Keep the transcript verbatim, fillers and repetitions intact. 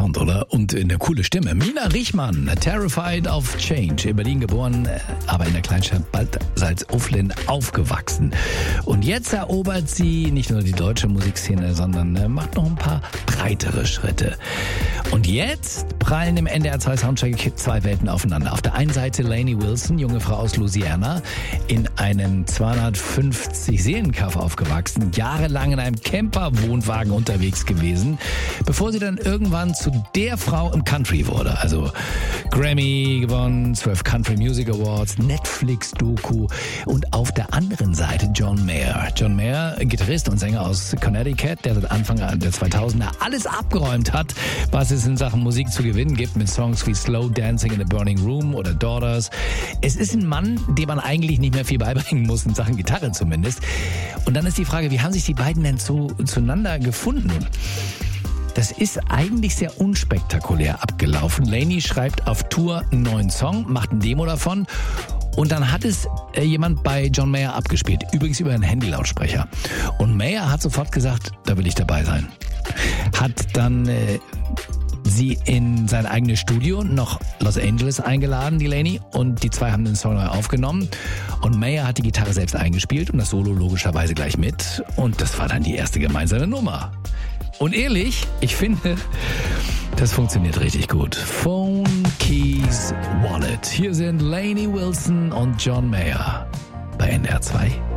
Sound, oder? Und eine coole Stimme. Mina Richmann, Terrified of Change. In Berlin geboren, aber in der Kleinstadt Bad Salzuflen aufgewachsen. Und jetzt erobert sie nicht nur die deutsche Musikszene, sondern macht noch ein paar breitere Schritte. Und jetzt prallen im N D R zwei Soundcheck zwei Welten aufeinander. Auf der einen Seite Lainey Wilson, junge Frau aus Louisiana, in einem zweihundertfünfzig Seelenkaff aufgewachsen, jahrelang in einem Camper-Wohnwagen unterwegs gewesen, bevor sie dann irgendwann zu der Frau im Country wurde. Also Grammy gewonnen, zwölf Country Music Awards, Netflix-Doku und auf der anderen Seite John Mayer. John Mayer, Gitarrist und Sänger aus Connecticut, der seit Anfang der zweitausender alles abgeräumt hat, was es in Sachen Musik zu gewinnen gibt, mit Songs wie Slow Dancing in a Burning Room oder Daughters. Es ist ein Mann, dem man eigentlich nicht mehr viel beibringen muss, in Sachen Gitarre zumindest. Und dann ist die Frage, wie haben sich die beiden denn zu, zueinander gefunden? Das ist eigentlich sehr unspektakulär abgelaufen. Lainey schreibt auf Tour einen neuen Song, macht ein Demo davon und dann hat es äh, jemand bei John Mayer abgespielt. Übrigens über einen Handylautsprecher. Und Mayer hat sofort gesagt, da will ich dabei sein. Hat dann äh, sie in sein eigenes Studio nach Los Angeles eingeladen, die Lainey, und die zwei haben den Song neu aufgenommen. Und Mayer hat die Gitarre selbst eingespielt und das Solo logischerweise gleich mit. Und das war dann die erste gemeinsame Nummer. Und ehrlich, ich finde, das funktioniert richtig gut. Phone, Keys, Wallet. Hier sind Lainey Wilson und John Mayer bei N D R zwei.